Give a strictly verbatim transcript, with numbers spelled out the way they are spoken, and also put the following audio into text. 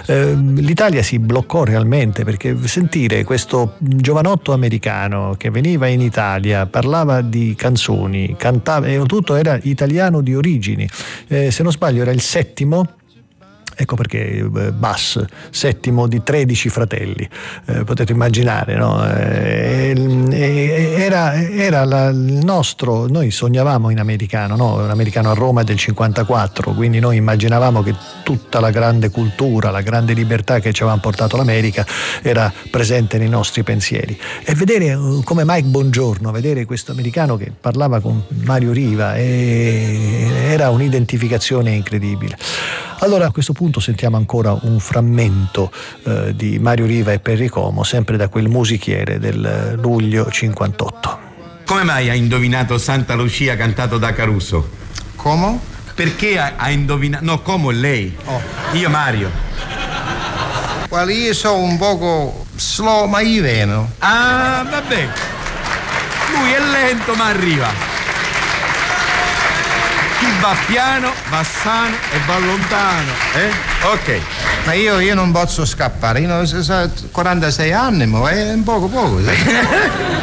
Eh, l'Italia si bloccò realmente, perché sentire questo giovanotto americano che veniva in Italia, parlava di canzoni, cantava, e tutto era italiano di origini. Eh, se non sbaglio era il settimo. Ecco perché Bass, settimo di tredici fratelli, eh, potete immaginare, no? Eh, era era la, il nostro, noi sognavamo in americano, no? Un americano a Roma del cinquantaquattro, quindi noi immaginavamo che tutta la grande cultura, la grande libertà che ci aveva portato l'America era presente nei nostri pensieri. E vedere come Mike Bongiorno, vedere questo americano che parlava con Mario Riva, e era un'identificazione incredibile. Allora a questo punto sentiamo ancora un frammento eh, di Mario Riva e Perry Como, sempre da quel musichiere del luglio cinquantotto. Come mai ha indovinato Santa Lucia cantato da Caruso? Come? Perché ha, ha indovinato? No, come lei? Oh. Io Mario. Well, io sono un poco slow, ma io veno. Ah, vabbè. Lui è lento ma arriva. Chi va piano, va sano e va lontano, eh? Ok. Ma io, io non posso scappare, io ho quarantasei anni, ma è un poco poco.